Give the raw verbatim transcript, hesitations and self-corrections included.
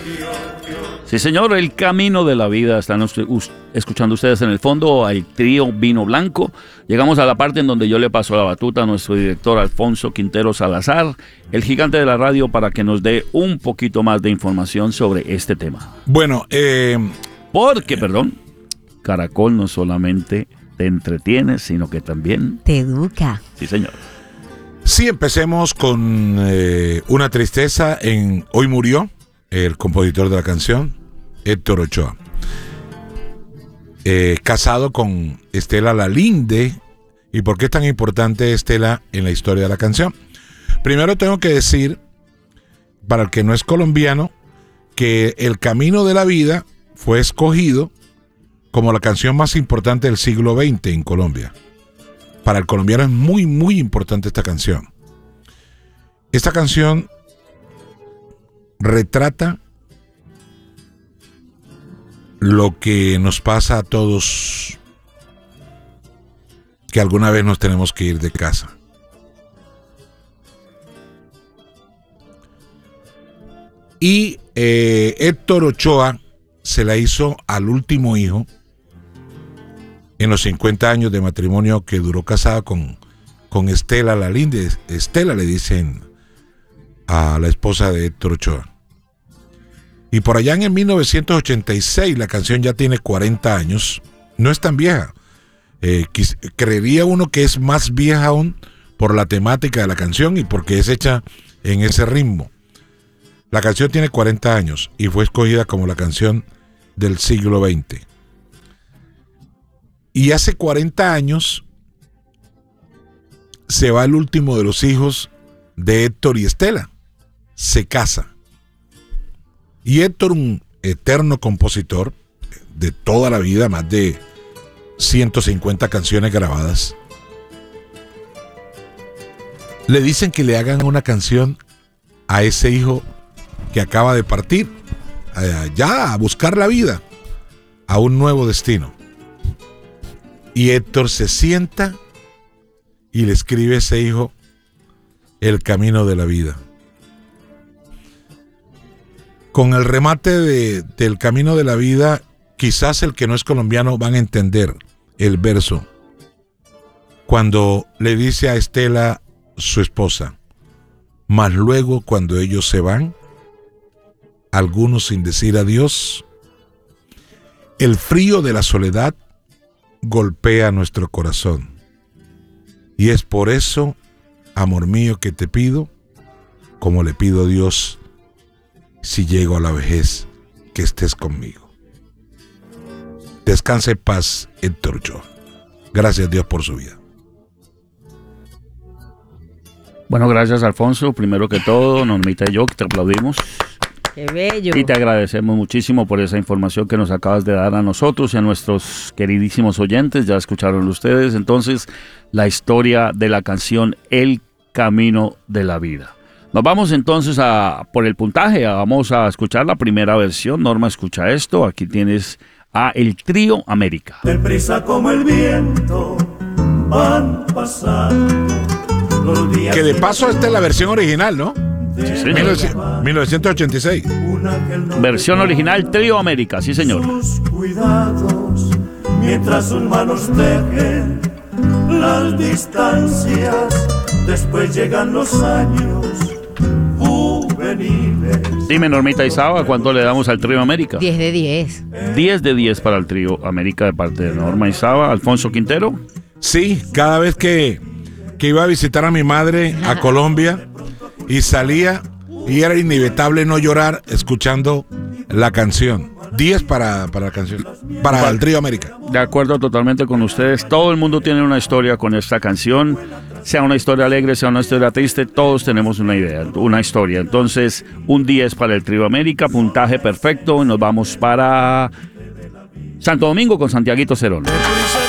Sí, señor, El Camino de la Vida. Están escuchando ustedes en el fondo al trío Vino Blanco. Llegamos a la parte en donde yo le paso la batuta a nuestro director Alfonso Quintero Salazar, el gigante de la radio, para que nos dé un poquito más de información sobre este tema. Bueno, eh... Porque, perdón, Caracol no solamente te entretiene, sino que también te educa. Sí, señor. Sí, empecemos con eh, una tristeza. En hoy murió el compositor de la canción, Héctor Ochoa, eh, casado con Estela Lalinde. ¿Y por qué es tan importante Estela en la historia de la canción? Primero tengo que decir, para el que no es colombiano, que El Camino de la Vida fue escogido como la canción más importante del siglo veinte en Colombia. Para el colombiano es muy, muy importante esta canción. Esta canción retrata lo que nos pasa a todos, que alguna vez nos tenemos que ir de casa. Y eh, Héctor Ochoa se la hizo al último hijo en los cincuenta años de matrimonio que duró casado con, con Estela Lalinde. Estela le dicen a la esposa de Héctor Ochoa. Y por allá en el mil novecientos ochenta y seis la canción ya tiene cuarenta años. No es tan vieja. Eh, creería uno que es más vieja aún por la temática de la canción y porque es hecha en ese ritmo. La canción tiene cuarenta años y fue escogida como la canción del siglo veinte. Y hace cuarenta años se va el último de los hijos de Héctor y Estela. Se casa. Y Héctor, un eterno compositor de toda la vida, más de ciento cincuenta canciones grabadas, le dicen que le hagan una canción a ese hijo que acaba de partir, ya a buscar la vida, a un nuevo destino. Y Héctor se sienta y le escribe a ese hijo El Camino de la Vida. Con el remate de, del Camino de la Vida, quizás el que no es colombiano van a entender el verso. Cuando le dice a Estela, su esposa, mas luego cuando ellos se van, algunos sin decir adiós, el frío de la soledad golpea nuestro corazón. Y es por eso, amor mío, que te pido, como le pido a Dios, si llego a la vejez, que estés conmigo. Descanse en paz, Héctor Ochoa. Gracias a Dios por su vida. Bueno, gracias, Alfonso. Primero que todo, Normita y yo, que te aplaudimos. ¡Qué bello! Y te agradecemos muchísimo por esa información que nos acabas de dar a nosotros y a nuestros queridísimos oyentes. Ya escucharon ustedes, entonces, la historia de la canción El Camino de la Vida. Nos vamos entonces a por el puntaje. Vamos a escuchar la primera versión. Norma, escucha esto. Aquí tienes a el trío América. Deprisa como el viento van pasando los días. Que de paso esta es la versión original, ¿no? Sí, señor. mil novecientos ochenta y seis. Versión original, trío América, sí, señor. Sus cuidados mientras sus manos tejen las distancias. Después llegan los años juveniles. Dime, Normita Isaba, ¿cuánto le damos al trío América? diez de diez. diez de diez para el trío América de parte de Norma Isaba. Alfonso Quintero. Sí, cada vez que, que iba a visitar a mi madre a Colombia y salía, y era inevitable no llorar escuchando la canción. diez para, para la canción, para el trío América. De acuerdo totalmente con ustedes. Todo el mundo tiene una historia con esta canción. Sea una historia alegre, sea una historia triste, todos tenemos una idea, una historia. Entonces, un diez para el trío América, puntaje perfecto. Y nos vamos para Santo Domingo con Santiaguito Cerón.